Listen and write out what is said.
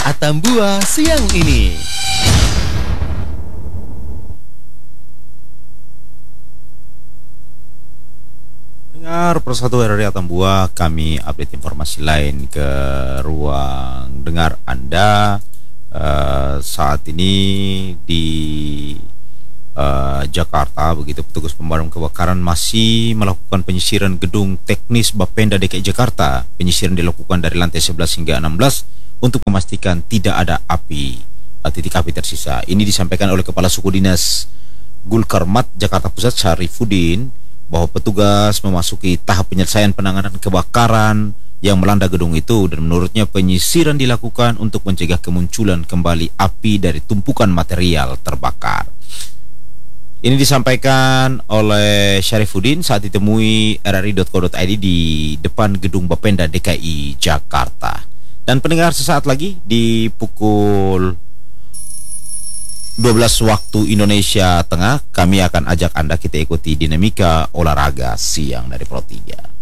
Atambua siang ini. Dengar persatu RRI Atambua, kami update informasi lain ke ruang dengar Anda. Saat ini di Jakarta, begitu petugas pemadam kebakaran masih melakukan penyisiran gedung teknis Bapenda DKI Jakarta. Penyisiran dilakukan dari lantai 11 hingga 16 untuk memastikan tidak ada titik api tersisa. Ini disampaikan oleh Kepala Suku Dinas Gulkarmat Jakarta Pusat Syarifuddin bahwa petugas memasuki tahap penyelesaian penanganan kebakaran yang melanda gedung itu, dan menurutnya penyisiran dilakukan untuk mencegah kemunculan kembali api dari tumpukan material terbakar. Ini disampaikan oleh Syarifuddin saat ditemui rri.co.id di depan gedung Bapenda DKI Jakarta. Dan pendengar, sesaat lagi di pukul 12 waktu Indonesia Tengah, kami akan ajak Anda kita ikuti dinamika olahraga siang dari Pro 3.